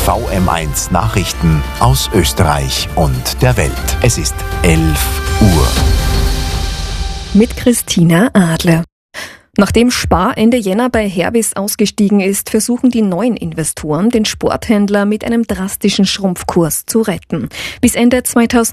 VM1 Nachrichten aus Österreich und der Welt. Es ist 11 Uhr. Mit Christina Adler. Nachdem Spar Ende Jänner bei Hervis ausgestiegen ist, versuchen die neuen Investoren, den Sporthändler mit einem drastischen Schrumpfkurs zu retten. Bis Ende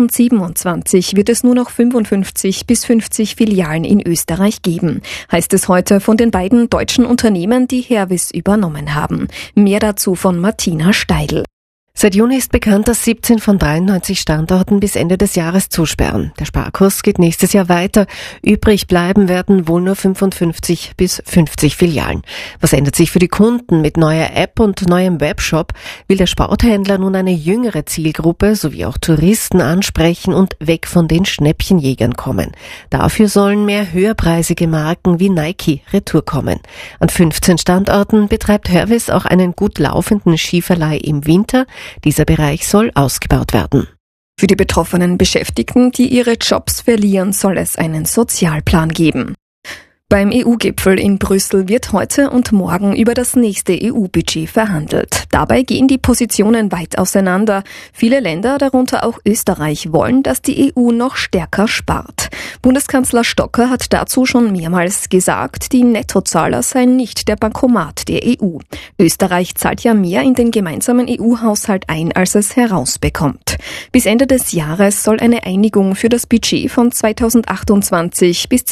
2027 wird es nur noch 55 bis 50 Filialen in Österreich geben, heißt es heute von den beiden deutschen Unternehmen, die Hervis übernommen haben. Mehr dazu von Martina Steidl. Seit Juni ist bekannt, dass 17 von 93 Standorten bis Ende des Jahres zusperren. Der Sparkurs geht nächstes Jahr weiter. Übrig bleiben werden wohl nur 55 bis 50 Filialen. Was ändert sich für die Kunden? Mit neuer App und neuem Webshop will der Sporthändler nun eine jüngere Zielgruppe sowie auch Touristen ansprechen und weg von den Schnäppchenjägern kommen. Dafür sollen mehr höherpreisige Marken wie Nike retour kommen. An 15 Standorten betreibt Hervis auch einen gut laufenden Skiverleih im Winter. Dieser Bereich soll ausgebaut werden. Für die betroffenen Beschäftigten, die ihre Jobs verlieren, soll es einen Sozialplan geben. Beim EU-Gipfel in Brüssel wird heute und morgen über das nächste EU-Budget verhandelt. Dabei gehen die Positionen weit auseinander. Viele Länder, darunter auch Österreich, wollen, dass die EU noch stärker spart. Bundeskanzler Stocker hat dazu schon mehrmals gesagt, die Nettozahler seien nicht der Bankomat der EU. Österreich zahlt ja mehr in den gemeinsamen EU-Haushalt ein, als es herausbekommt. Bis Ende des Jahres soll eine Einigung für das Budget von 2028 bis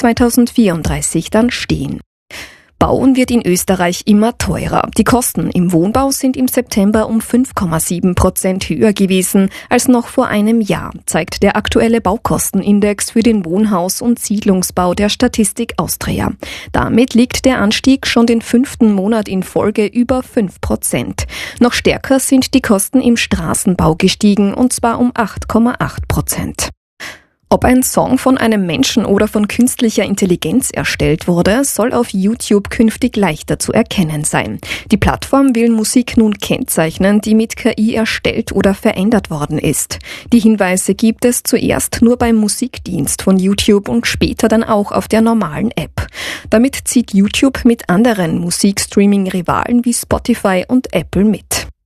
2034 dann stehen. Bauen wird in Österreich immer teurer. Die Kosten im Wohnbau sind im September um 5,7% höher gewesen als noch vor einem Jahr, zeigt der aktuelle Baukostenindex für den Wohnhaus- und Siedlungsbau der Statistik Austria. Damit liegt der Anstieg schon den 5. Monat in Folge über 5%. Noch stärker sind die Kosten im Straßenbau gestiegen, und zwar um 8,8%. Ob ein Song von einem Menschen oder von künstlicher Intelligenz erstellt wurde, soll auf YouTube künftig leichter zu erkennen sein. Die Plattform will Musik nun kennzeichnen, die mit KI erstellt oder verändert worden ist. Die Hinweise gibt es zuerst nur beim Musikdienst von YouTube und später dann auch auf der normalen App. Damit zieht YouTube mit anderen Musikstreaming-Rivalen wie Spotify und Apple mit.